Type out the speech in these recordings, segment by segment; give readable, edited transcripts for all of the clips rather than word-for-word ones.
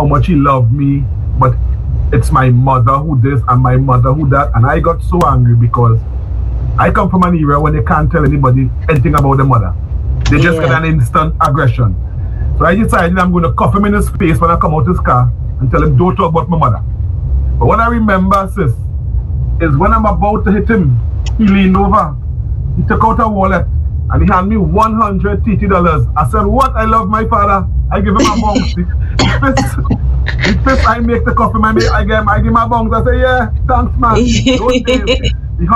much he loved me, but it's my mother who this and my mother who that. And I got so angry because I come from an era when they can't tell anybody anything about the mother. They just get an instant aggression. So I decided I'm going to cuff him in his face when I come out his car and tell him, don't talk about my mother. But what I remember, sis, is when I'm about to hit him, he leaned over, he took out a wallet, and he handed me $100 TT. I said, what? I love my father. I give him a bounce. The fist I make the coffee, I give him a bounce. I say, yeah, thanks, man. Those days, the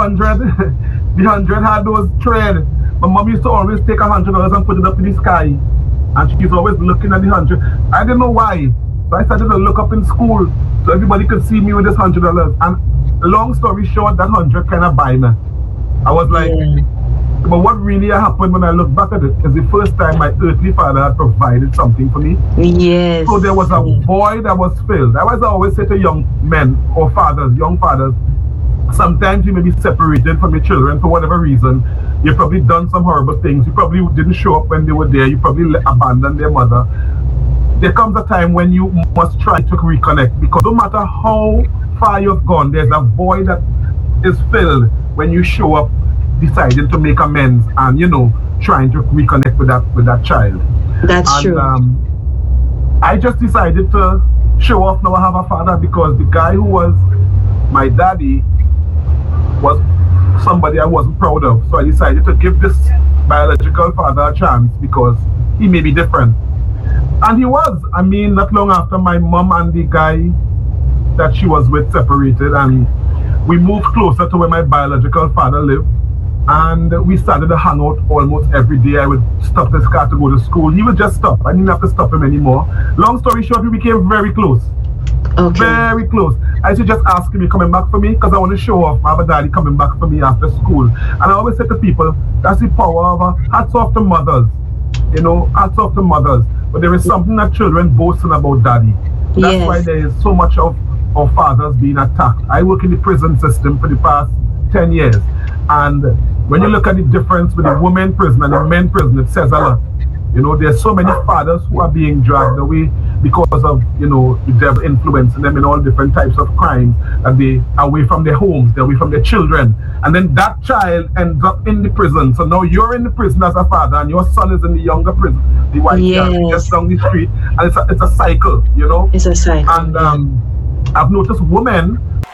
100 had those thread. My mom used to always take $100 and put it up in the sky. And she's always looking at the 100. I didn't know why. So I started to look up in school so everybody could see me with this $100. And long story short, that 100 kind of buy me. I was like, but what really happened when I look back at it is the first time my earthly father had provided something for me. Yes. So there was a void that was filled. I always say to young men or fathers, young fathers, sometimes you may be separated from your children for whatever reason. You've probably done some horrible things. You probably didn't show up when they were there. You probably abandoned their mother. There comes a time when you must try to reconnect, because no matter how far you've gone, there's a void that is filled when you show up deciding to make amends and, you know, trying to reconnect with that child. That's true. I just decided to show off now I have a father, because the guy who was my daddy was somebody I wasn't proud of. So I decided to give this biological father a chance because he may be different. And he was. I mean, not long after my mom and the guy that she was with separated, and we moved closer to where my biological father lived. And we started to hang out almost every day. I would stop his car to go to school. He would just stop. I didn't have to stop him anymore. Long story short, we became very close. Okay. Very close. I should just ask him, coming back for me? Because I want to show off my daddy coming back for me after school. And I always say to people, that's the power of hats off to mothers. You know, hats off to mothers. But there is something that children boasting about daddy. That's why there is so much of fathers being attacked. I work in the prison system for the past 10 years. And when you look at the difference with the women prison and the men prison, it says a lot. You know, there's so many fathers who are being dragged away because of, you know, the devil influencing them in all different types of crimes, and they are away from their homes, they're away from their children. And then that child ends up in the prison. So now you're in the prison as a father, and your son is in the younger prison, the white child, just down the street. And it's a cycle, you know? It's a cycle. And I've noticed women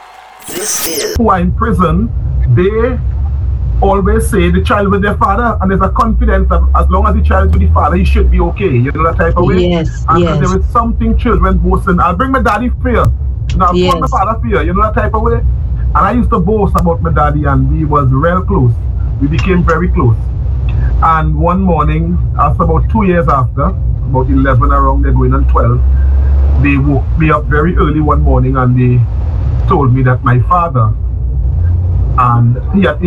who are in prison, they always say the child with their father, and there's a confidence that as long as the child is with the father, he should be okay. You know that type of way? And there is something children boasting. I'll bring my daddy for you. You know, I'll put my father for you. You know that type of way? And I used to boast about my daddy, and we was real close. We became very close. And one morning, after about 2 years after, about 11 around, they're going on 12, they woke me up very early one morning, and they told me that my father, and he had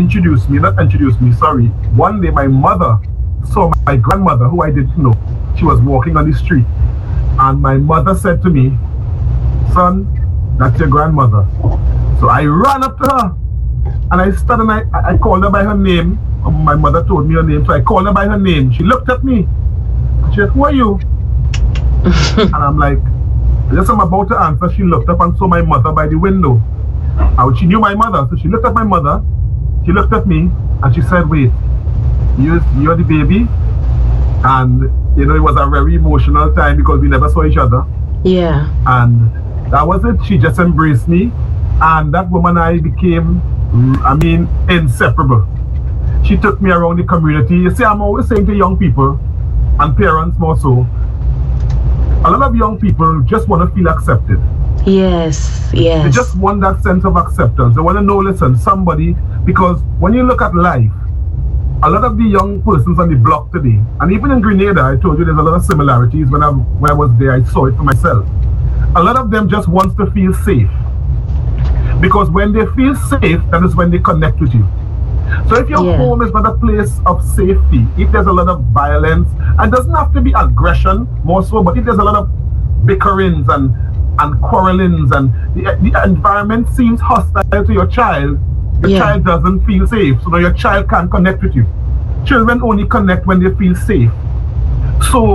one day my mother saw my grandmother, who I didn't know. She was walking on the street, and my mother said to me, son, that's your grandmother. So I ran up to her, and I stood and I called her by her name. My mother told me her name, so I called her by her name. She looked at me, and she said, who are you? And I'm like, just I'm about to answer, she looked up and saw my mother by the window. And she knew my mother, so she looked at my mother, she looked at me, and she said, wait, you're the baby? And, you know, it was a very emotional time because we never saw each other. Yeah. And that was it. She just embraced me, and that woman and I became, inseparable. She took me around the community. You see, I'm always saying to young people, and parents more so, a lot of young people just want to feel accepted. Yes. They just want that sense of acceptance. They want to know, listen, somebody, because when you look at life, a lot of the young persons on the block today, and even in Grenada, I told you there's a lot of similarities. When I was there, I saw it for myself. A lot of them just wants to feel safe. Because when they feel safe, that is when they connect with you. So if your home is not a place of safety, if there's a lot of violence, and it doesn't have to be aggression, more so, but if there's a lot of bickerings and quarrelings, and the environment seems hostile to your child, the child doesn't feel safe. So now your child can't connect with you. Children only connect when they feel safe. So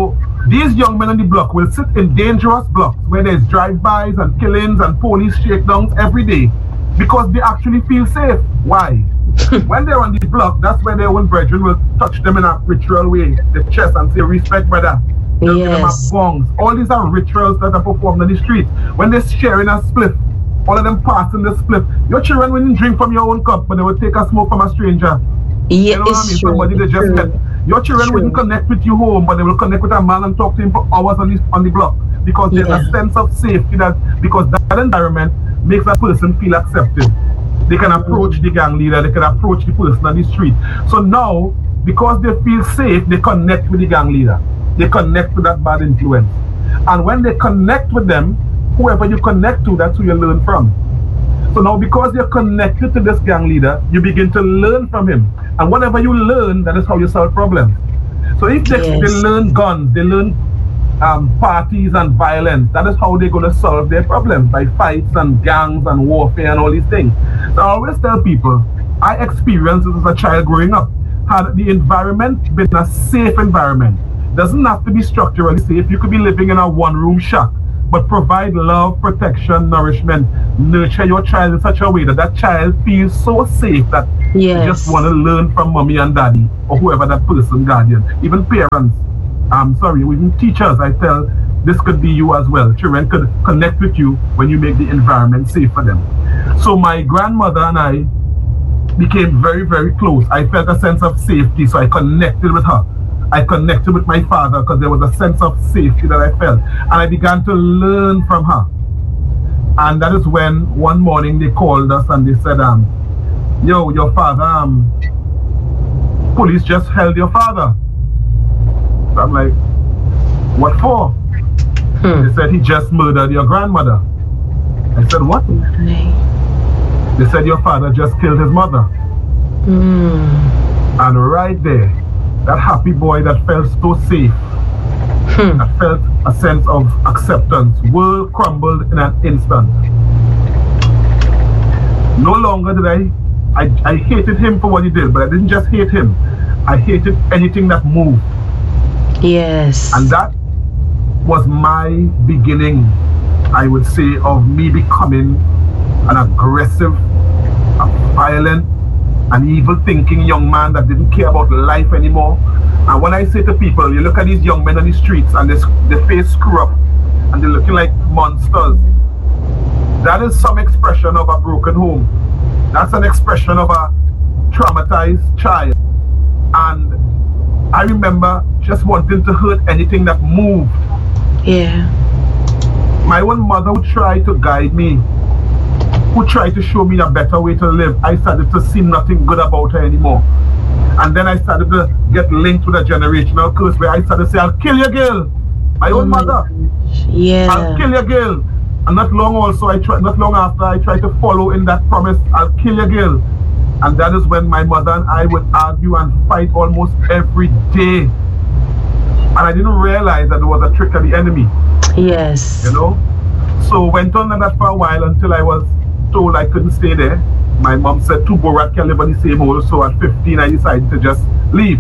these young men on the block will sit in dangerous blocks where there's drive-bys and killings and police shakedowns every day because they actually feel safe. Why? When they're on the block, that's where their own brethren will touch them in a ritual way, the chest, and say, respect, brother. They'll give them a bongs. All these are rituals that are performed on the street. When they're sharing a split, all of them passing the split. Your children wouldn't drink from your own cup, but they would take a smoke from a stranger. Yeah, you know what I mean? Somebody they just met. Your children wouldn't connect with you home, but they will connect with a man and talk to him for hours on the block because there's a sense of safety because that environment makes that person feel accepted. They can approach the gang leader, they can approach the person on the street. So now, because they feel safe, they connect with the gang leader. They connect with that bad influence. And when they connect with them, whoever you connect to, that's who you learn from. So now, because you're connected to this gang leader, you begin to learn from him. And whatever you learn, that is how you solve problems. So if they learn guns, they learn parties and violence, that is how they're going to solve their problems, by fights and gangs and warfare and all these things. So I always tell people, I experienced this as a child growing up. Had the environment been a safe environment, doesn't have to be structurally safe. You could be living in a one-room shack, but provide love, protection, nourishment, nurture your child in such a way that that child feels so safe that they just want to learn from mommy and daddy or whoever that person, guardian, even parents. Even teachers, I tell, this could be you as well. Children could connect with you when you make the environment safe for them. So my grandmother and I became very, very close. I felt a sense of safety, so I connected with her. I connected with my father because there was a sense of safety that I felt. And I began to learn from her. And that is when one morning they called us and they said, yo, your father, police just held your father. So I'm like, what for? They said he just murdered your grandmother. I said, what? They said your father just killed his mother. And right there, that happy boy that felt so safe, that felt a sense of acceptance, world crumbled in an instant. No longer did I hated him for what he did, but I didn't just hate him. I hated anything that moved. Yes. And that was my beginning, I would say, of me becoming an aggressive, a violent, an evil thinking young man that didn't care about life anymore. And when I say to people, you look at these young men on the streets and their face screw up and they're looking like monsters, that is some expression of a broken home. That's an expression of a traumatized child. And I remember just wanting to hurt anything that moved. Yeah. My own mother would try to guide me, who tried to show me a better way to live. I started to see nothing good about her anymore. And then I started to get linked with a generational curse where I started to say, I'll kill your girl. My own mother. Yeah. I'll kill your girl. And not long after I tried to follow in that promise, I'll kill your girl. And that is when my mother and I would argue and fight almost every day. And I didn't realize that it was a trick of the enemy. Yes. You know? So went on like that for a while until I was told I couldn't stay there. My mom said two Borat can live on the same hole, so at 15 I decided to just leave.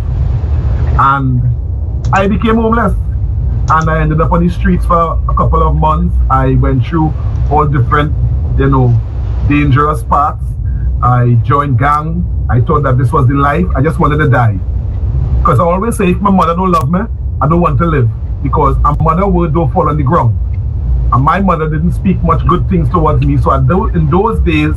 And I became homeless. And I ended up on the streets for a couple of months. I went through all different, dangerous paths. I joined gang. I thought that this was the life. I just wanted to die. Because I always say, if my mother don't love me, I don't want to live. Because a mother word don't fall on the ground. And my mother didn't speak much good things towards me. So in those days,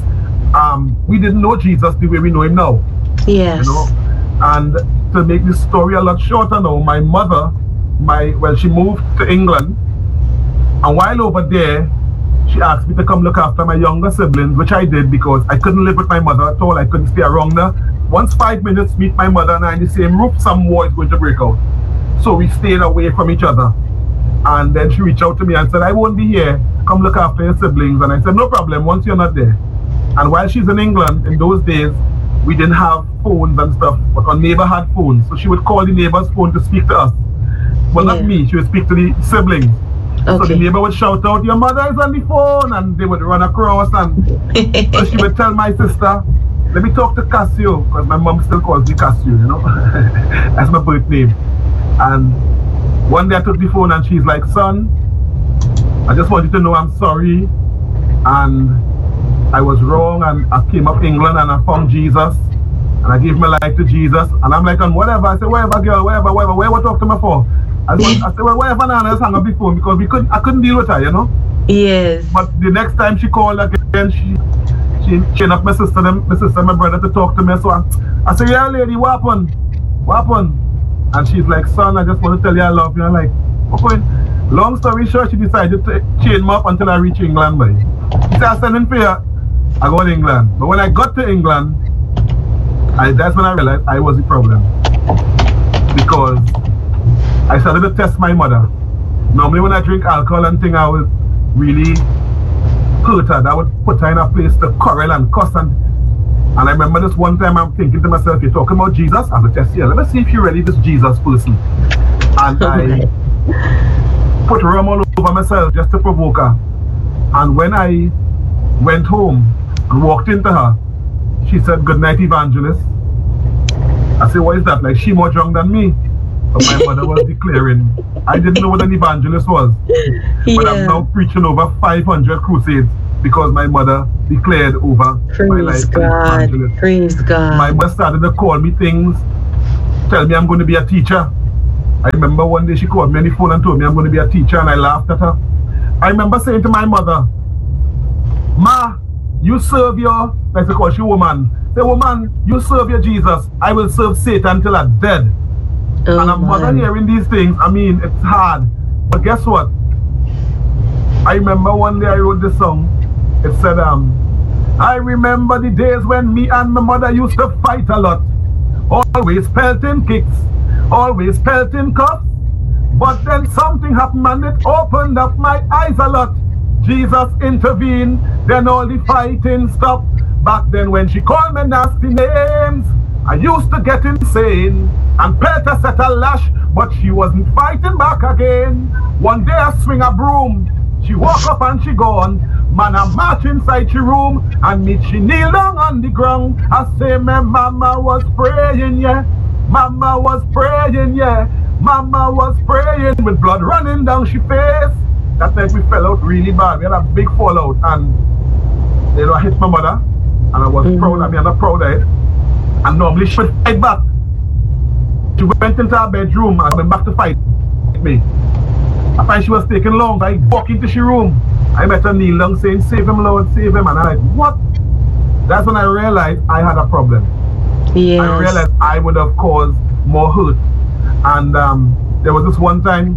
we didn't know Jesus the way we know him now. Yes. You know? And to make this story a lot shorter now, my mother, she moved to England. And while over there, she asked me to come look after my younger siblings, which I did because I couldn't live with my mother at all. I couldn't stay around her. Once 5 minutes meet my mother and I in the same roof, some war is going to break out. So we stayed away from each other. And then she reached out to me and said, I won't be here. Come look after your siblings. And I said, no problem, once you're not there. And while she's in England, in those days, we didn't have phones and stuff, but our neighbor had phones. So she would call the neighbor's phone to speak to us. Well, not me, she would speak to the siblings. Okay. So the neighbor would shout out, your mother is on the phone, and they would run across, and so she would tell my sister, let me talk to Cassio, because my mom still calls me Cassio, you know. That's my birth name. And One day I took the phone and she's like, son, I just want you to know I'm sorry and I was wrong, and I came up England and I found Jesus and I gave my life to Jesus. And I'm like, on whatever. I said, whatever, girl, whatever, where you talk to me for? I said, well, whatever, Nana, just hang up the phone because I couldn't deal with her, you know? Yes. But the next time she called again, she chained up my sister and my brother to talk to me. So I said, yeah, lady, what happened? What happened? And she's like, son, I just want to tell you I love you. I'm like, okay. Long story short, she decided to chain me up until I reach England, boy. She said, I'm sending for you. I go to England. But when I got to England, that's when I realized I was the problem. Because I started to test my mother. Normally when I drink alcohol and thing, I would really hurt her. I would put her in a place to quarrel and cuss. And I remember this one time I'm thinking to myself, you're talking about Jesus? I'm going to test you. Let me see if you're really this Jesus person. And I put rum all over myself just to provoke her. And when I went home and walked into her, she said, good night, evangelist. I said, what is that? Like, she more drunk than me. But my mother was declaring. I didn't know what an evangelist was. But I'm now preaching over 500 crusades because my mother declared over my life. Praise God. My mother started to call me things, tell me I'm going to be a teacher. I remember one day she called me on the phone and told me I'm going to be a teacher, and I laughed at her. I remember saying to my mother, Ma, you serve your, like they call she woman. Say, woman, you serve your Jesus. I will serve Satan till I'm dead. Oh, and a mother hearing these things, I mean, it's hard. But guess what? I remember one day I wrote this song. It said, I remember the days when me and my mother used to fight a lot. Always pelting kicks, always pelting cuffs. But then something happened and it opened up my eyes a lot. Jesus intervened, then all the fighting stopped. Back then when she called me nasty names, I used to get insane. And Peter set a lash, but she wasn't fighting back again. One day I swing a broom, she walk up and she gone. Man, I march inside she room, and me she kneel down on the ground. I say, my mama was praying, yeah. Mama was praying, yeah. Mama was praying with blood running down she face. That night we fell out really bad. We had a big fallout, and you know, I hit my mother, and I was proud of me, I'm not proud of it. And normally she would fight back. She went into her bedroom and went back to fight with me. I find she was taking long. I walk into she room. I met her kneel down saying, save him, Lord, save him. And I'm like, what? That's when I realized I had a problem. Yes. I realized I would have caused more hurt. And there was this one time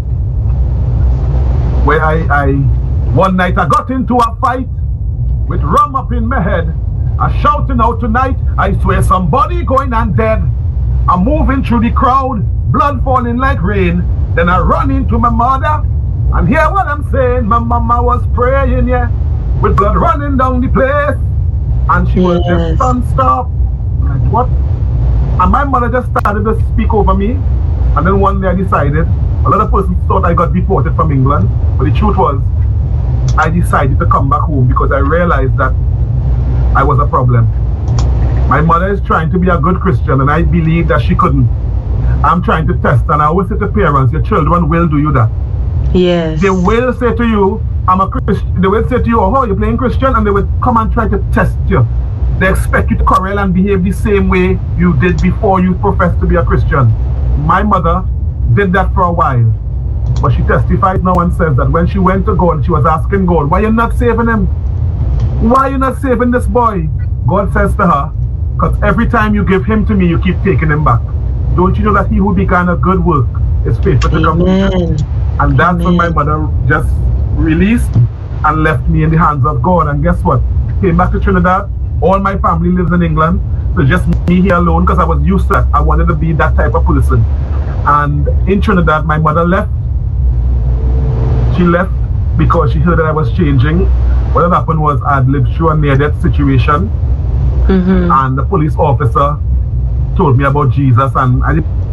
where one night I got into a fight with rum up in my head. I shouting out tonight, I swear somebody going and dead. I'm moving through the crowd, blood falling like rain. Then I run into my mother and hear what I'm saying. My mama was praying, yeah, with blood running down the place. And she was just non-stop. Like, what? And my mother just started to speak over me. And then one day I decided, a lot of persons thought I got deported from England. But the truth was, I decided to come back home because I realized that I was a problem. My mother is trying to be a good Christian, and I believe that she couldn't. I'm trying to test, and I always say to parents, your children will do you that. Yes. They will say to you, I'm a Christian. They will say to you, oh, you're playing Christian, and they will come and try to test you. They expect you to quarrel and behave the same way you did before you professed to be a Christian. My mother did that for a while, but she testifies now and says that when she went to God, she was asking God, why you not saving him? Why you not saving this boy? God says to her, because every time you give him to me, you keep taking him back. Don't you know that he who began a good work is faithful to completion? And that's when my mother just released and left me in the hands of God. And guess what? Came back to Trinidad. All my family lives in England. So just me here alone, because I was used to that. I wanted to be that type of person. And in Trinidad, my mother left. She left because she heard that I was changing. What had happened was I'd lived through a near-death situation. And the police officer told me about Jesus, and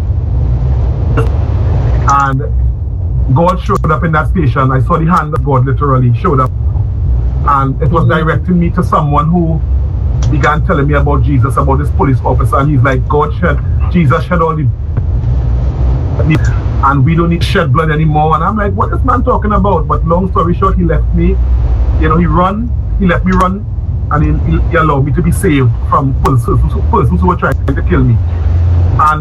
God showed up in that station. I saw the hand of God literally showed up, and it was directing me to someone who began telling me about Jesus, about this police officer. And he's like, Jesus shed all the and we don't need shed blood anymore. And I'm like, what is this man talking about? But long story short, he left me. He left me run, and he allowed me to be saved from persons who were trying to kill me. And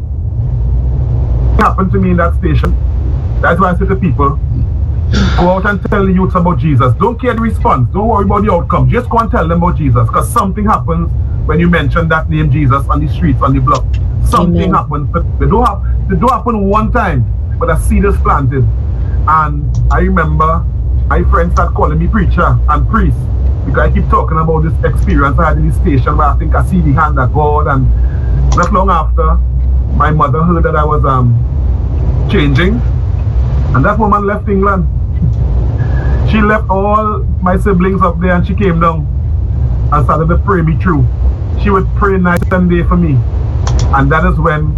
it happened to me in that station. That's why I say to people, go out and tell the youths about Jesus. Don't care the response. Don't worry about the outcome. Just go and tell them about Jesus, because something happens when you mention that name Jesus on the streets, on the block. Something happens. They don't happen one time, but a seed is planted. And I remember my friends start calling me preacher and priest, because I keep talking about this experience I had in the station where I think I see the hand of God. And not long after, my mother heard that I was changing, and that woman left England. She left all my siblings up there, and she came down and started to pray me through. She would pray night and day for me. And that is when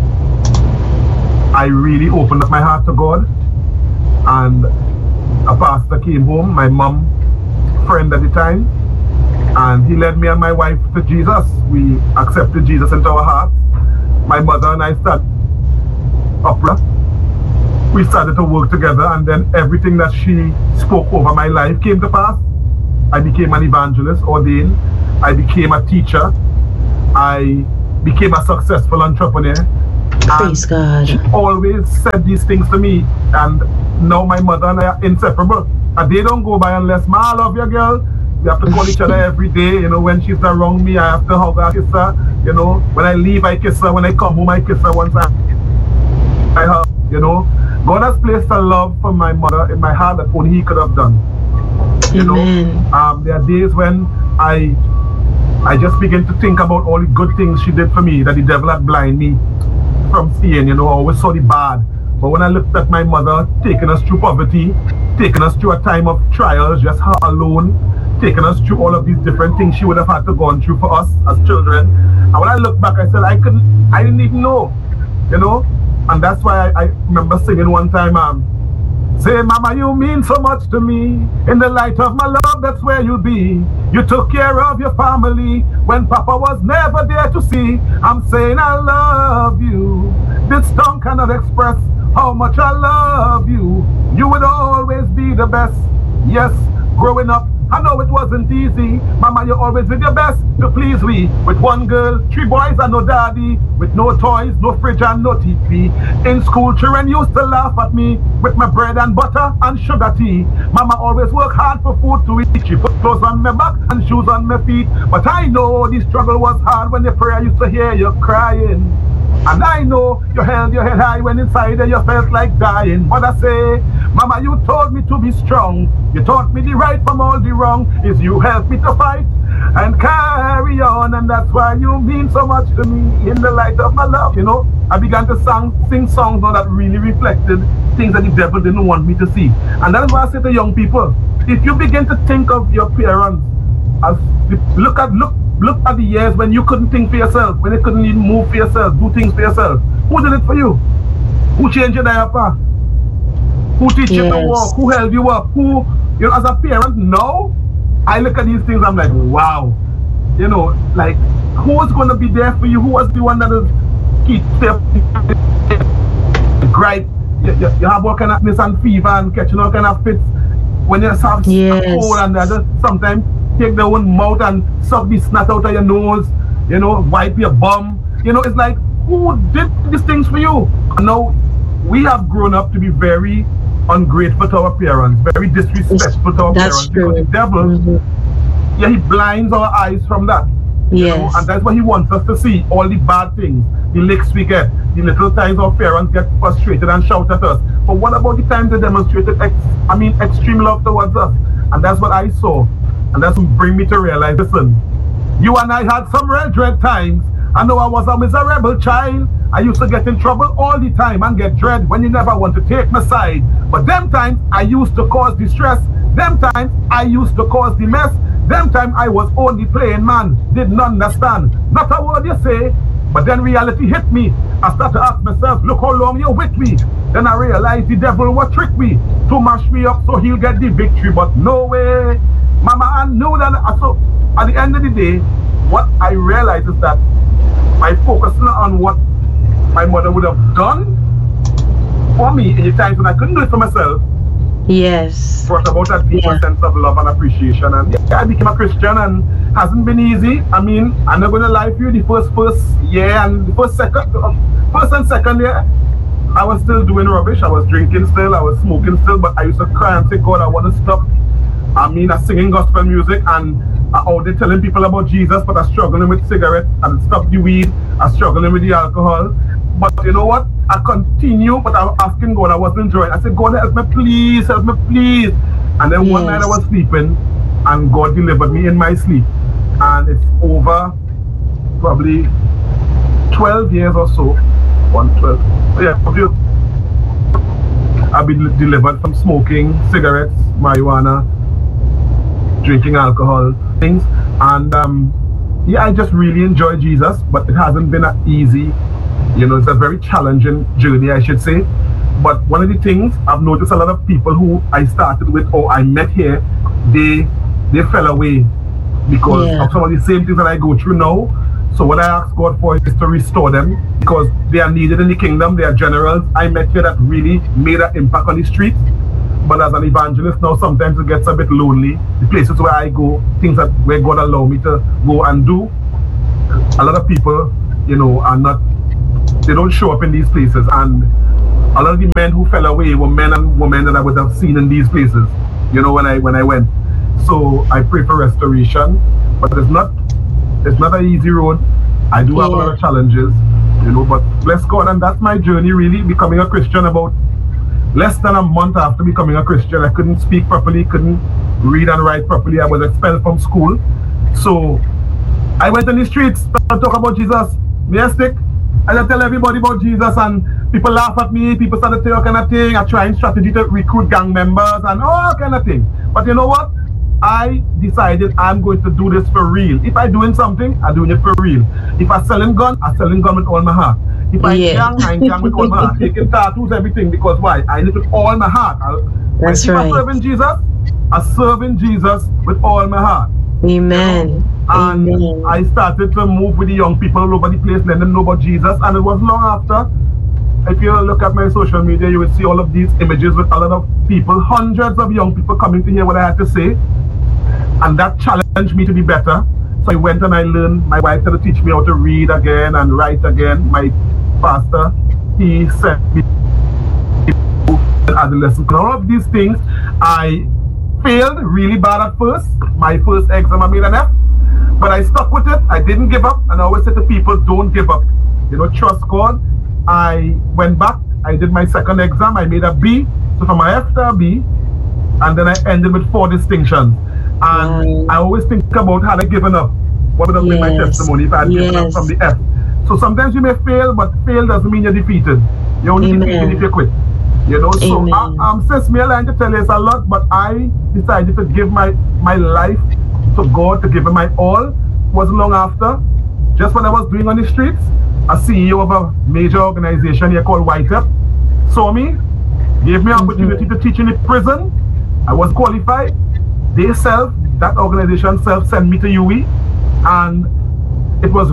I really opened up my heart to God. And a pastor came home, my mom friend at the time, and he led me and my wife to Jesus. We accepted Jesus into our hearts. My mother and I started opera. We started to work together, and then everything that she spoke over my life came to pass. I became an evangelist, ordained. I became a teacher. I became a successful entrepreneur. Praise God. She always said these things to me, and now my mother and I are inseparable. And they don't go by unless, ma, I love you, girl. We have to call each other every day. You know, when she's around me, I have to hug her, kiss her. You know, when I leave, I kiss her. When I come home, I kiss her once I hug. You know, God has placed a love for my mother in my heart that only He could have done. You know, there are days when I just begin to think about all the good things she did for me that the devil had blinded me from seeing. You know, I always saw the bad. But when I looked at my mother taking us through poverty, taking us through a time of trials, just her alone, taking us through all of these different things she would have had to go through for us as children. And when I look back, I said, I didn't even know, you know. And that's why I remember singing one time, say, Mama, you mean so much to me. In the light of my love, that's where you'll be. You took care of your family when Papa was never there to see. I'm saying I love you. This tongue cannot express how much I love you. You would always be the best. Yes, growing up, I know it wasn't easy. Mama, you always did your best to please me. With one girl, 3 boys and no daddy. With no toys, no fridge and no TV. In school, children used to laugh at me with my bread and butter and sugar tea. Mama always worked hard for food to eat. She put clothes on my back and shoes on my feet. But I know the struggle was hard when the prayer used to hear you crying. And I know you held your head high when inside you felt like dying. But I say, Mama, you told me to be strong. You taught me the right from all the wrong. Is you helped me to fight and carry on. And that's why you mean so much to me in the light of my love. You know, I began to sing songs now that really reflected things that the devil didn't want me to see. And that is why I say to young people, if you begin to think of your parents as look at the years when you couldn't think for yourself, when you couldn't even move for yourself, do things for yourself. Who did it for you? Who changed your diaper? Who teach you to walk? Who held you up? Who, you know, as a parent now, I look at these things, I'm like, wow. You know, like, who is going to be there for you? Who was the one that is keep step gripe? You have all kind of illness and fever and catching all kind of fits when you have a cold and other. Sometimes take their own mouth and suck the snot out of your nose, you know, wipe your bum. You know, it's like, who did these things for you? And now, we have grown up to be very ungrateful to our parents, very disrespectful to our parents. True. Because the devil, he blinds our eyes from that. You know, and that's what he wants us to see, all the bad things, the licks we get, the little times our parents get frustrated and shout at us. But what about the times they demonstrated, extreme love towards us? And that's what I saw. And that's what bring me to realize, listen, you and I had some real dread times. I know I was a miserable child. I used to get in trouble all the time and get dread when you never want to take my side. But them times I used to cause distress. Them times I used to cause the mess. Them times I was only playing man, didn't understand. Not a word you say, but then reality hit me. I started to ask myself, look how long you're with me. Then I realized the devil will trick me to mash me up so he'll get the victory. But no way. Mama, I knew that. So at the end of the day, what I realized is that by focusing on what my mother would have done for me, in the times when I couldn't do it for myself, Yes. brought about a deeper sense of love and appreciation. And I became a Christian, and hasn't been easy. I mean, I'm not going to lie to you, the first year and the first and second year, I was still doing rubbish. I was drinking still, I was smoking still, but I used to cry and say, God, I want to stop. I mean, I'm singing gospel music and out there telling people about Jesus, but I'm struggling with cigarettes and stop the weed. I'm struggling with the alcohol. But you know what? I continue, but I was asking God, I wasn't enjoying. I said, God, help me please, help me please. And then one night I was sleeping and God delivered me in my sleep. And it's over probably 12 years or so. 12. Yeah, I've been delivered from smoking, cigarettes, marijuana, drinking alcohol, things. And yeah, I just really enjoy Jesus, but it hasn't been easy. You know, it's a very challenging journey, I should say. But one of the things I've noticed, a lot of people who I started with or I met here, they fell away because of some of the same things that I go through now. So what I ask God for is to restore them, because they are needed in the kingdom. They are generals I met here that really made an impact on the streets. But as an evangelist now, sometimes it gets a bit lonely. The places where I go, things that where God allow me to go and do, a lot of people, you know, are not, they don't show up in these places. And a lot of the men who fell away were men and women that I would have seen in these places, you know, when I went. So I pray for restoration, but it's not an easy road. I do have a lot of challenges, you know, but bless God. And that's my journey, really, becoming a Christian. About less than a month after becoming a Christian, I couldn't speak properly, couldn't read and write properly. I was expelled from school. So I went in the streets to talk about Jesus. Stick. I just tell everybody about Jesus, and people laugh at me, people start to say all kind of thing. I try strategy to recruit gang members and all kind of thing. But you know what? I decided I'm going to do this for real. If I'm doing something, I'm doing it for real. If I'm selling gun with all my heart. If I gang with all my heart. Taking tattoos, everything. Because why? I live with all my heart. That's right. I'm serving Jesus with all my heart. Amen. You know? And Amen. I started to move with the young people all over the place, let them know about Jesus. And it was long after. If you look at my social media, you will see all of these images with a lot of people, hundreds of young people coming to hear what I had to say. And that challenged me to be better. So I went and I learned. My wife had to teach me how to read again and write again. My pastor, he sent me adolescent. All of these things, I failed really bad at first. My first exam, I made an F. But I stuck with it. I didn't give up. And I always say to people, don't give up. You know, trust God. I went back. I did my second exam. I made a B. So from my F to a B. And then I ended with 4 distinctions. And I always think about had I given up, what would have been my testimony if I had given up from the F. So sometimes you may fail, but fail doesn't mean you're defeated. You're only defeated if you quit. You know, so sis, me I to tell you it's a lot, but I decided to give my life to God, to give him my all. Wasn't long after, just when I was doing on the streets, a CEO of a major organization here called White Up saw me, gave me an opportunity to teach in the prison. I was qualified. That organization sent me to UE, and it was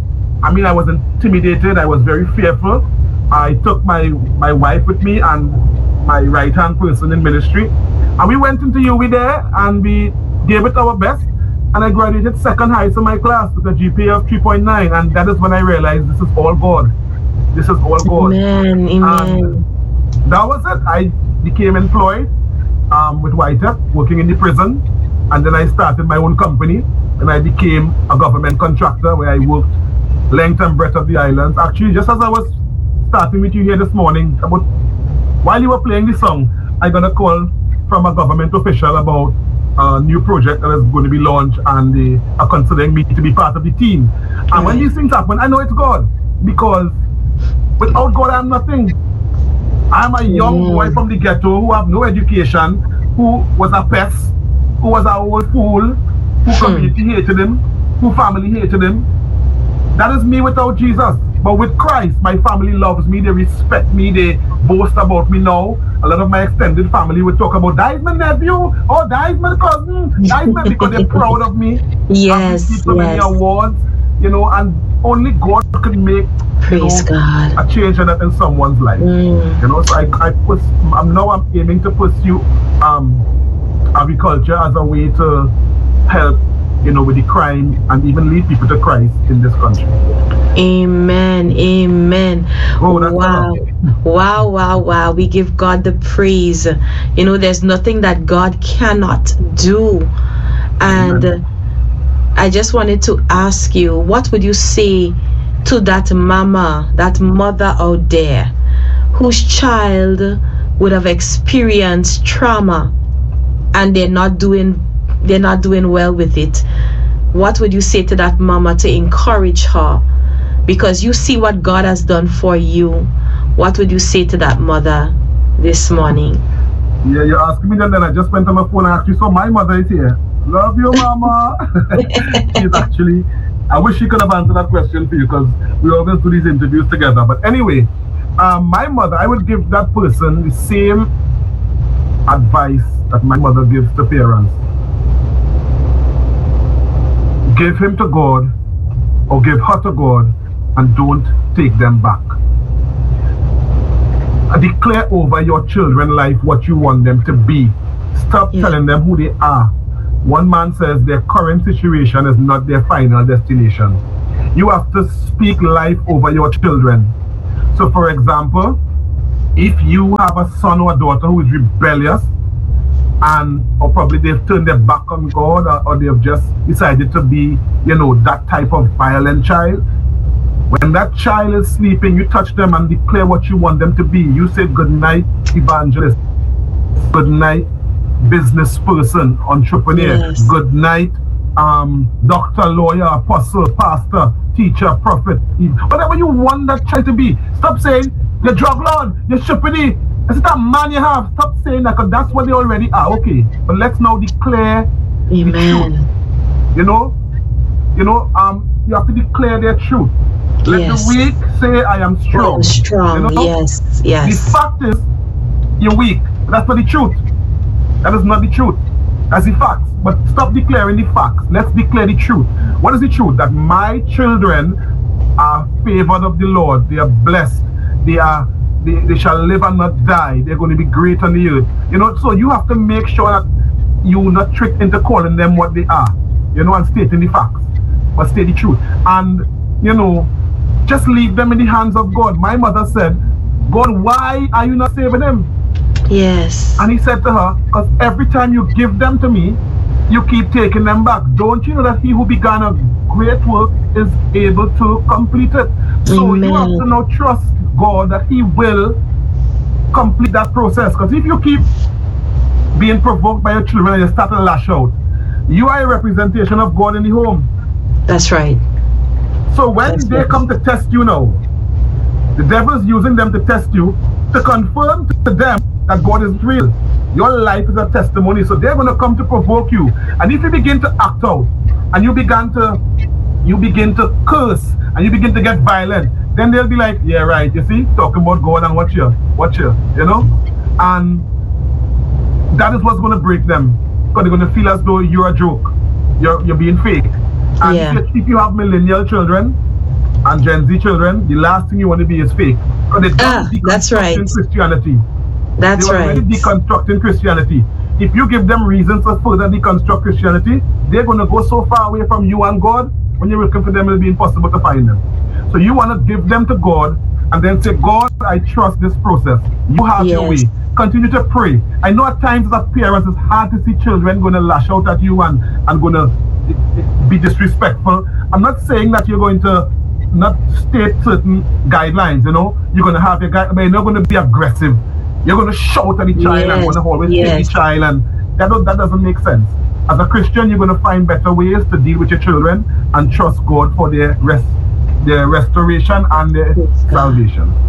I was intimidated, I was very fearful. I took my wife with me and my right-hand person in ministry, and we went into UE there, and we gave it our best, and I graduated second highest in my class with a GPA of 3.9, and that is when I realized this is all God. This is all God. Amen. Amen. And that was it. I became employed with White Up, working in the prison, and then I started my own company, and I became a government contractor where I worked length and breadth of the islands. Actually, just as I was starting with you here this morning, while you were playing the song, I got a call from a government official about a new project that is going to be launched, and they are considering me to be part of the team. And when these things happen, I know it's God, because without God, I'm nothing. I'm a young boy from the ghetto who have no education, who was a pest, who was an old fool, who community hated him, who family hated him. That is me without Jesus. But with Christ, my family loves me, they respect me, they boast about me now. A lot of my extended family would talk about, that is my nephew, or that is my cousin, that is my, because they're proud of me. Yes, so many awards, you know, and only God could make Praise God. a change in that in someone's life. You know, so I'm aiming to pursue agriculture as a way to help, with the crime and even lead people to Christ in this country. Amen. Amen. Oh, that's wow. Wow, wow, wow. We give God the praise. There's nothing that God cannot do. And Amen. I just wanted to ask you, what would you say to that mama, that mother out there whose child would have experienced trauma and they're not doing well with it? What would you say to that mama to encourage her? Because you see what God has done for you. What would you say to that mother this morning? Yeah, you're asking me that, then I just went on my phone and actually saw my mother is here. Love you, mama. She's actually, I wish she could have answered that question for you, because we always do these interviews together. But anyway, my mother, I would give that person the same advice that my mother gives to parents. Give him to God, or give her to God, and don't take them back. Declare over your children's life what you want them to be. Stop telling them who they are. One man says their current situation is not their final destination. You have to speak life over your children. So for example, if you have a son or a daughter who is rebellious, or probably they've turned their back on God, or they've just decided to be, that type of violent child, when that child is sleeping, you touch them and declare what you want them to be. You say, good night, evangelist. Good night, business person, entrepreneur. Yes. Good night, doctor, lawyer, apostle, pastor, teacher, prophet. Whatever you want that child to be. Stop saying, you're drug lord, you're shippity. Is it that man you have? Stop saying that, because that's what they already are. Okay, but let's now declare the truth. You have to declare their truth. Let the weak say, I am strong. I'm strong. Yes. The fact is, you're weak. That's not the truth. That is not the truth. That's the facts. But stop declaring the facts. Let's declare the truth. What is the truth? That my children are favored of the Lord. They are blessed. They shall live and not die. They're going to be great on the earth. So you have to make sure that you're not tricked into calling them what they are, and stating the facts, but state the truth. And, just leave them in the hands of God. My mother said, God, why are you not saving them? Yes. And he said to her, because every time you give them to me, you keep taking them back. Don't you know that he who began a great work is able to complete it? So you have to now trust God that he will complete that process. Because if you keep being provoked by your children and you start to lash out, you are a representation of God in the home. That's right. So when they come to test you now, the devil is using them to test you to confirm to them that God is real. Your life is a testimony. So they're going to come to provoke you. And if you begin to act out and you begin to curse and you begin to get violent, then they'll be like, yeah, right, you see, talking about God and watch you, and that is what's going to break them, because they're going to feel as though you're a joke, you're being fake. And if you have millennial children and Gen Z children, the last thing you want to be is fake. That's right. Christianity. That's right. They are already deconstructing Christianity. If you give them reasons to further deconstruct Christianity, they're going to go so far away from you and God, when you're looking for them, it'll be impossible to find them. So you want to give them to God and then say, God, I trust this process. You have your way. Continue to pray. I know at times as a parent, it's hard to see children going to lash out at you and going to be disrespectful. I'm not saying that you're going to not state certain guidelines, You're going to have your guidelines, but you're not going to be aggressive. You're going to shout at the child and going to always hit the child, and that doesn't make sense. As a Christian, you're going to find better ways to deal with your children and trust God for their restoration and their salvation.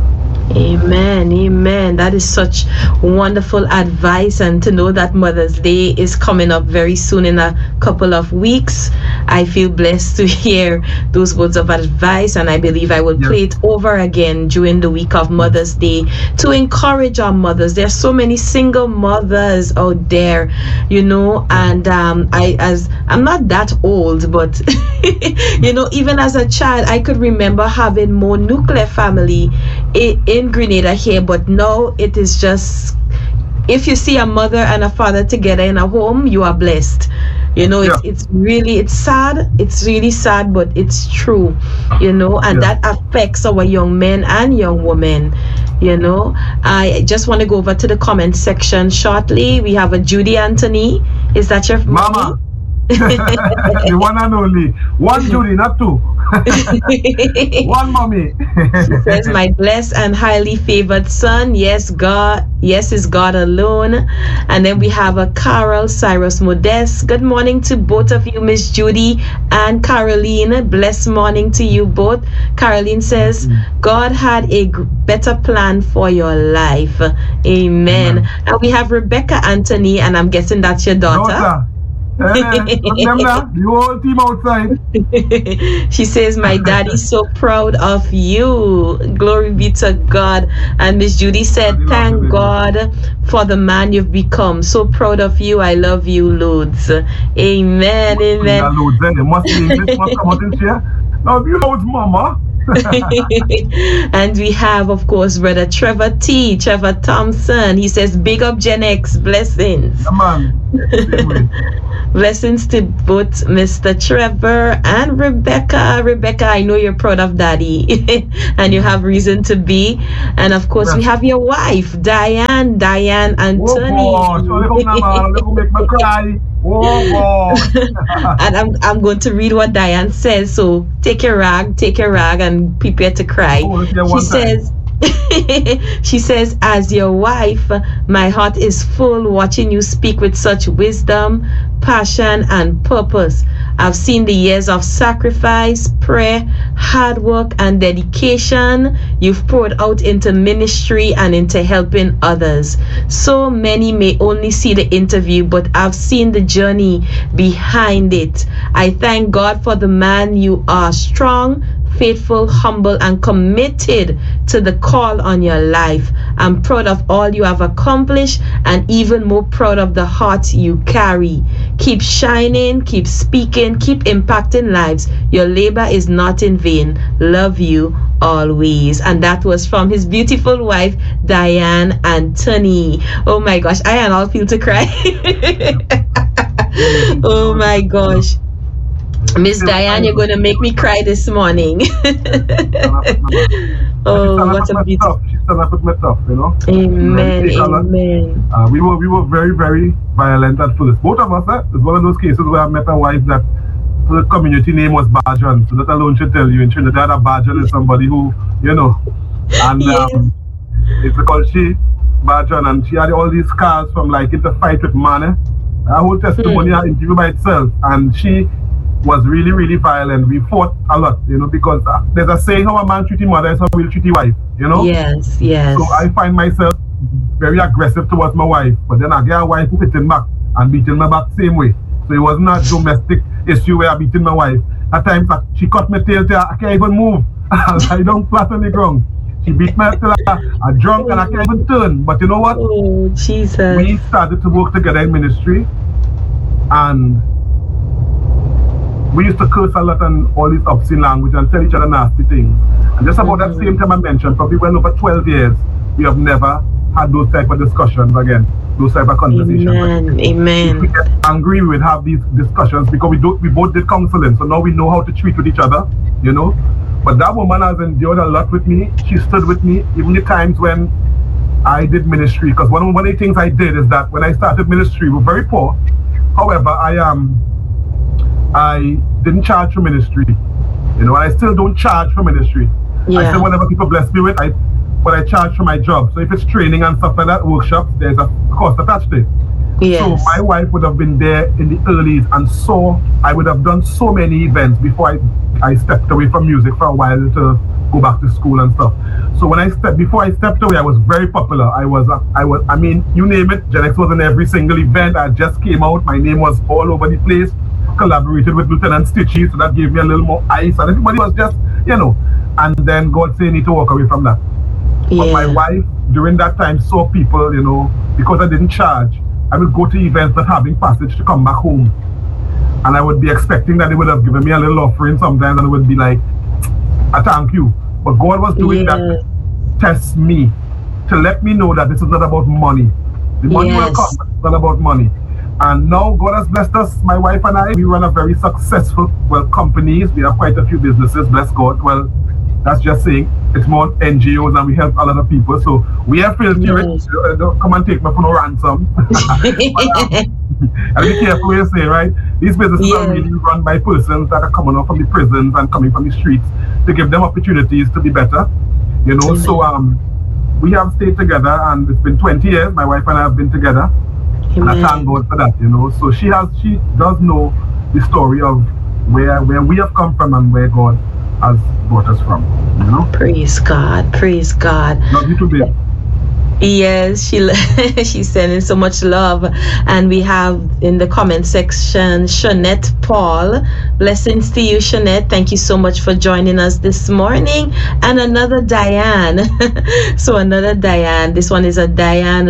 Amen, amen. That is such wonderful advice, and to know that Mother's Day is coming up very soon in a couple of weeks. I feel blessed to hear those words of advice, and I believe I will play it over again during the week of Mother's Day to encourage our mothers. There are so many single mothers out there, you know, and I'm not that old, but you know, even as a child, I could remember having more nuclear family in Grenada here, but now it is just, if you see a mother and a father together in a home, you are blessed. You know, it's sad, it's really sad, but it's true, you know, and that affects our young men and young women, you know. I just want to go over to the comment section shortly. We have a Judy Anthony. Is that your mama? The one and only. One Judy, not two. One mommy. She says, my blessed and highly favored son. Yes, God. Yes, is God alone. And then we have a Carol Cyrus Modest. Good morning to both of you, Miss Judy and Caroline. Blessed morning to you both. Caroline says, God had a better plan for your life. Amen. And we have Rebecca Anthony, and I'm guessing that's your daughter. The whole team outside. She says, my daddy's so proud of you. Glory be to God. And Miss Judy said, thank God for the man you've become. So proud of you. I love you, loads. Amen. Amen. Love you, loads, mama. And we have, of course, Brother Trevor Thompson. He says, big up Gen X. Blessings. Come on. Blessings to both Mr. Trevor and Rebecca. Rebecca, I know you're proud of Daddy and you have reason to be. And of course, we have your wife, Diane Anthony. And I'm going to read what Diane says. So take a rag and prepare to cry. She says, as your wife, my heart is full watching you speak with such wisdom, passion, and purpose. I've seen the years of sacrifice, prayer, hard work, and dedication you've poured out into ministry and into helping others. So many may only see the interview, but I've seen the journey behind it. I thank God for the man you are. Strong, faithful, humble, and committed to the call on your life. I'm proud of all you have accomplished, and even more proud of the heart you carry. Keep shining, keep speaking, keep impacting lives. Your labor is not in vain. Love you always. And that was from his beautiful wife, Diane Anthony. Oh my gosh, I and all feel to cry. Oh my gosh. Miss Diane, you're going to make me cry this morning. Oh, what a beautiful. She's still not with me tough, you know. Amen, amen. We were very, very violent at first. Both of us, it's one of those cases where I met a wife that the community name was Bajan. So that alone should tell you in Trinidad, a Bajan is somebody who, you know, and it's called she, Bajan, and she had all these scars from like into fight with man. Her whole testimony interview by itself, and she was really, really violent. We fought a lot, you know, because there's a saying, how a man treats his mother is how he'll treat his wife, you know? Yes. So I find myself very aggressive towards my wife, but then I get a wife who hit him back and beating me back same way. So it wasn't a domestic issue where I beating my wife. At times, she cut my tail till I can't even move. I don't flat on the ground. She beat me till I'm drunk and I can't even turn. But you know what? Oh, Jesus. We started to work together in ministry, and we used to curse a lot and all this obscene language and tell each other nasty things. And just about that same time I mentioned, probably well over 12 years, we have never had those type of discussions again, those type of conversations. Amen. If we get angry, we would have these discussions because we both did counseling, so now we know how to treat with each other, you know. But that woman has endured a lot with me. She stood with me, even the times when I did ministry, because one of the things I did is that when I started ministry, we were very poor. However, I didn't charge for ministry, you know, and I still don't charge for ministry. I still, whatever people bless me with, but I charge for my job. So if it's training and stuff like that, workshops, there's a cost attached to it. So my wife would have been there in the earlys, and so I would have done so many events before I stepped away from music for a while to go back to school and stuff. So when before I stepped away, I was very popular. I mean, you name it, Gen X was in every single event. I just came out. My name was all over the place. Collaborated with Lieutenant Stitchy, so that gave me a little more ice. And everybody was just, you know. And then God said, you need to walk away from that. Yeah. But my wife, during that time, saw people, you know, because I didn't charge. I would go to events not having passage to come back home. And I would be expecting that they would have given me a little offering sometimes, and it would be like, a thank you. But God was doing that to test me, to let me know that this is not about money. The money will come, but it's not about money. And now God has blessed us, my wife and I. We run a very successful, companies. We have quite a few businesses, bless God. Well, that's just saying, it's more NGOs and we help a lot of people. So we are filming it. Don't come and take me for no ransom. And be careful what you say, right? These businesses are really run by persons that are coming out from the prisons and coming from the streets to give them opportunities to be better. You know, so we have stayed together, and it's been 20 years. My wife and I have been together. And I thank God for that, you know. So she does know the story of where we have come from and where God has brought us from, you know. Praise God, praise God. Love you too, babe. Yes, she's sending so much love. And we have in the comment section Shanette Paul. Blessings to you, Shanette. Thank you so much for joining us this morning. And another Diane. So another Diane. This one is a Diane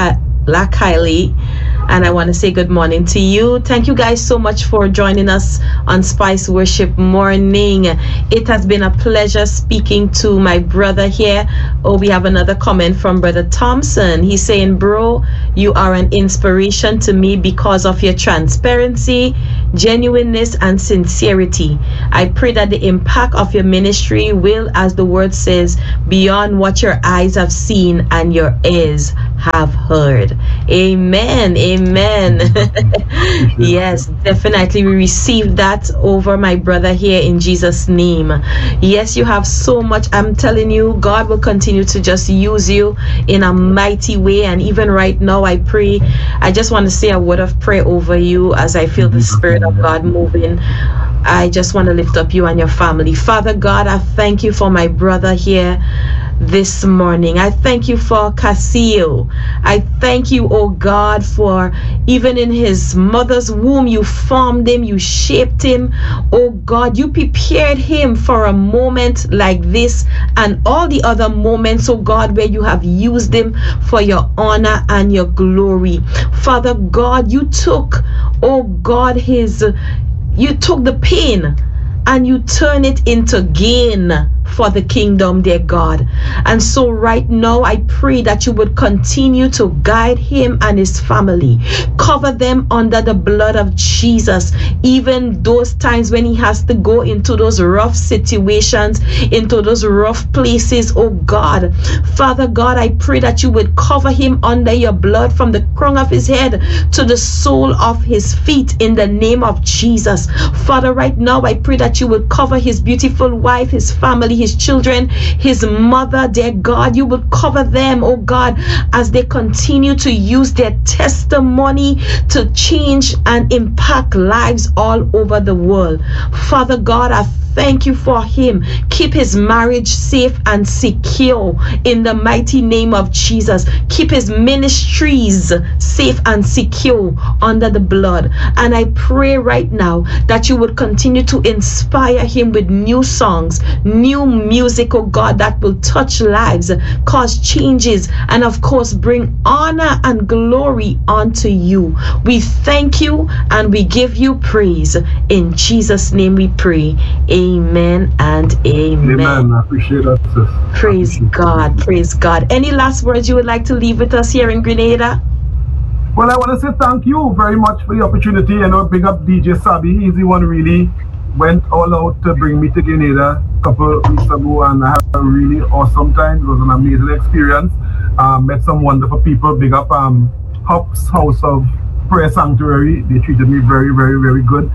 Kylie, and I want to say good morning to you. Thank you guys so much for joining us on Spice Worship Morning. It has been a pleasure speaking to my brother here. Oh, we have another comment from Brother Thompson. He's saying, bro, you are an inspiration to me because of your transparency, genuineness, and sincerity. I pray that the impact of your ministry will, as the word says, beyond what your eyes have seen and your ears have heard. Amen. Amen. Yes, definitely. We received that over my brother here in Jesus' name. Yes, you have so much. I'm telling you, God will continue to just use you in a mighty way. And even right now, I pray, I just want to say a word of prayer over you as I feel the Spirit of God moving. I just want to lift up you and your family. Father God, I thank you for my brother here this morning. I thank you for Cassio. I thank you, oh God, for even in his mother's womb, you formed him, you shaped him. Oh God, you prepared him for a moment like this and all the other moments, oh God, where you have used him for your honor and your glory. Father God, you took, oh God, you took the pain and you turn it into gain for the kingdom, dear God. And so right now, I pray that you would continue to guide him and his family. Cover them under the blood of Jesus. Even those times when he has to go into those rough situations, into those rough places, oh God. Father God, I pray that you would cover him under your blood from the crown of his head to the sole of his feet in the name of Jesus. Father, right now, I pray that you would cover his beautiful wife, his family, his children, his mother, dear God. You would cover them, oh God, as they continue to use their testimony to change and impact lives all over the world. Father God, I thank you for him. Keep his marriage safe and secure in the mighty name of Jesus. Keep his ministries safe and secure under the blood. And I pray right now that you would continue to inspire him with new songs, new music, oh God, that will touch lives, cause changes, and of course bring honor and glory unto you. We thank you and we give you praise. In Jesus' name we pray. Amen and amen. Amen. I appreciate that, sis. Praise God. Praise God. Any last words you would like to leave with us here in Grenada? Well, I want to say thank you very much for the opportunity. You know, big up DJ Sabi. He's the one who really went all out to bring me to Grenada a couple of weeks ago, and I had a really awesome time. It was an amazing experience. Met some wonderful people. Big up Hop's House of Prayer Sanctuary. They treated me very, very, very good.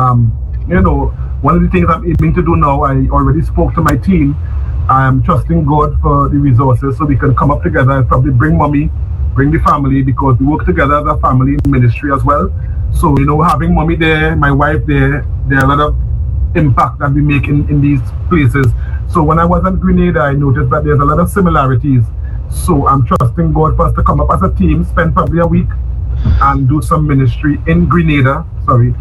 You know, one of the things I'm aiming to do now, I already spoke to my team. I am trusting God for the resources so we can come up together and probably bring mommy, bring the family, because we work together as a family in ministry as well. So, you know, having mommy there, my wife there are a lot of impact that we make in these places. So when I was at Grenada, I noticed that there's a lot of similarities. So I'm trusting God for us to come up as a team, spend probably a week and do some ministry in Grenada. Sorry.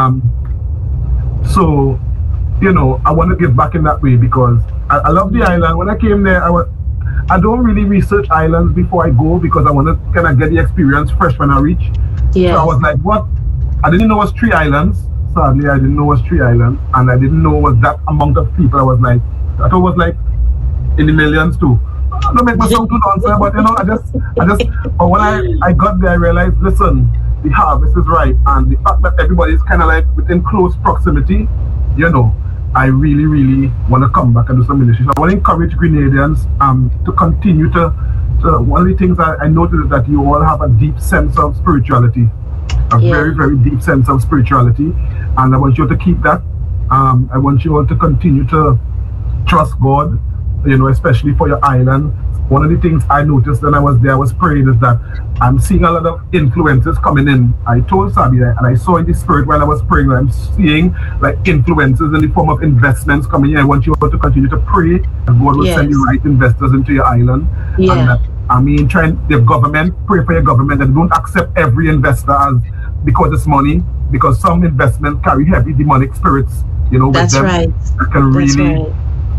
So, you know, I want to give back in that way because I love the island. When I came there, I don't really research islands before I go because I want to kind of get the experience fresh when I reach. Yes. So I was like, what? I didn't know it was 3 islands. Sadly, I didn't know it was 3 islands. And I didn't know it was that amount of people. I was like, I thought it was like in the millions too. Don't make myself too nonsense, but you know, I just, but when I got there, I realized, listen, the harvest is ripe, and the fact that everybody is kind of like within close proximity, you know, I really, really want to come back and do some ministry. So I want to encourage Grenadians to continue to one of the things I noticed is that you all have a deep sense of spirituality, a very, very deep sense of spirituality, and I want you to keep that. I want you all to continue to trust God, you know, especially for your island. One of the things I noticed when I was there, I was praying, is that I'm seeing a lot of influences coming in. I told Sabi that, and I saw in the spirit while I was praying, I'm seeing like influences in the form of investments coming in. I want you all to continue to pray, and God will send the right investors into your island. And that, I mean, the government, pray for your government, and don't accept every investor as because it's money, because some investments carry heavy demonic spirits, you know, with them that can really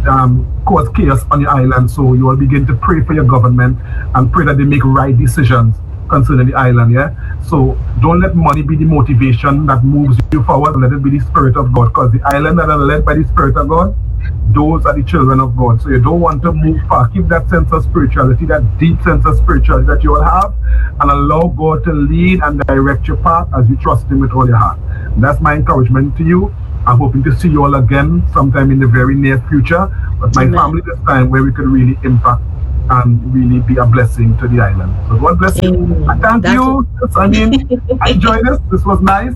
cause chaos on your island. So you will begin to pray for your government and pray that they make right decisions concerning the island. So don't let money be the motivation that moves you forward. Let it be the Spirit of God, because the island that are led by the Spirit of God, those are the children of God. So you don't want to move far. Keep that sense of spirituality, that deep sense of spirituality that you all have, and allow God to lead and direct your path as you trust Him with all your heart. And that's my encouragement to you. I'm hoping to see you all again sometime in the very near future, but my family this time, where we could really impact and really be a blessing to the island. So God bless you. And thank you. I mean, I enjoyed this. This was nice.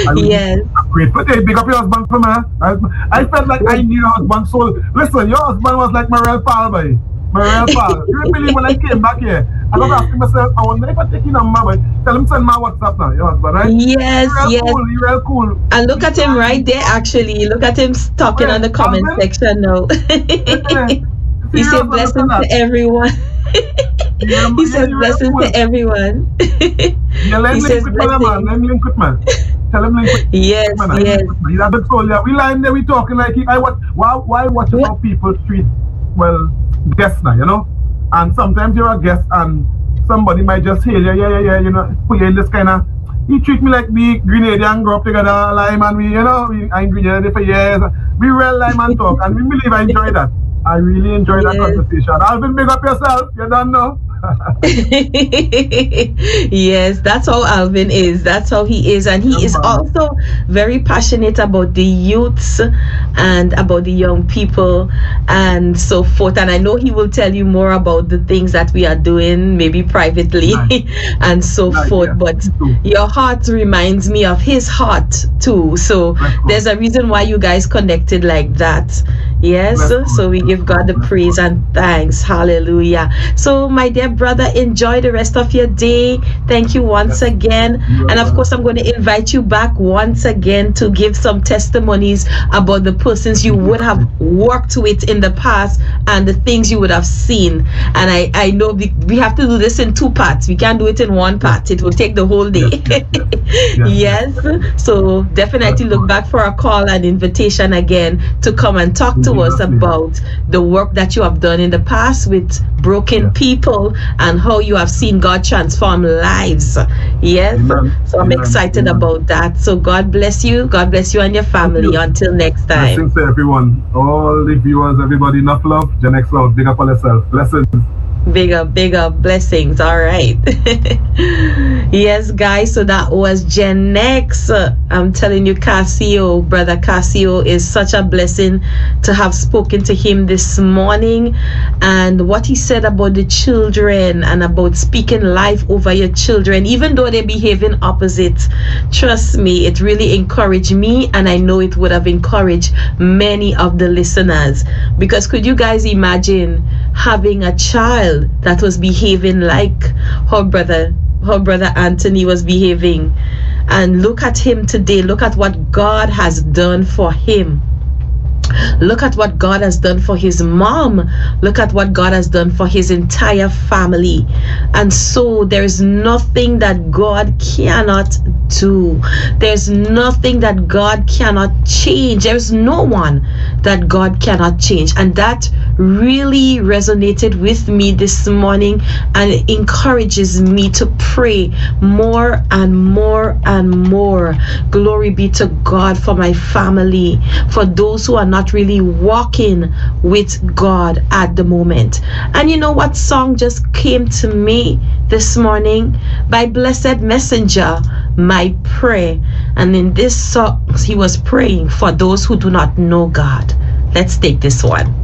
Great. But hey, big up your husband for me. I felt like I knew your husband. So listen, your husband was like Morel Paul, boy. Morel Paul. You believe when I came back here, I was asking myself, I wonder if I take your number, but tell him send my WhatsApp now, your husband, right? Yes, Cool, you're real cool. And look at him right there, actually. Look at him talking on the comment section now. He said blessings to everyone. He says blessings to everyone. He says blessings. Let me link with man. Tell him link with Yes. He's a bit soul, we lying there, we talking like, why watching how people treat, well, guests now, you know? And sometimes you're a guest and somebody might just hail you, you know, put you in this kind of, he treat me like we Grenadian grew up together, lime, and we, you know, I in Grenada for years. We real lime and talk, and we believe I enjoy that. I really enjoy that conversation. Alvin, big up yourself, you don't know. Yes, that's how Alvin is. That's how he is. And he is also very passionate about the youths and about the young people and so forth. And I know he will tell you more about the things that we are doing, maybe privately and so forth. But your heart reminds me of his heart too. So there's a reason why you guys connected like that. Yes, so we give God the praise and thanks. Hallelujah. So my dear brother, enjoy the rest of your day. Thank you once again. And of course, I'm going to invite you back once again to give some testimonies about the persons you would have worked with in the past and the things you would have seen. And I know we have to do this in 2 parts. We can't do it in 1 part. It will take the whole day. Yes. So definitely look back for a call and invitation again to come and talk to us about the work that you have done in the past with broken people and how you have seen God transform lives. Yes. So I'm excited about that. So God bless you. God bless you and your family. Until next time. Blessings to everyone. All the viewers, everybody, enough love. Janex love. Big up on yourself. Blessings. Big up blessings. All right. Yes, guys, so that was Janex. I'm telling you, Cassio, brother Cassio, is such a blessing to have spoken to him this morning. And what he said about the children and about speaking life over your children, even though they're behaving opposite, trust me, it really encouraged me, and I know it would have encouraged many of the listeners. Because could you guys imagine having a child that was behaving like her brother Anthony was behaving? And look at him today. Look at what God has done for him. Look at what God has done for his mom. Look at what God has done for his entire family. And so there's nothing that God cannot do. There's nothing that God cannot change. There's no one that God cannot change. And that really resonated with me this morning, and it encourages me to pray more and more and more. Glory be to God for my family, for those who are not really walking with God at the moment. And you know what song just came to me this morning? By Blessed Messenger, My Prayer. And in this song, he was praying for those who do not know God. Let's take this one.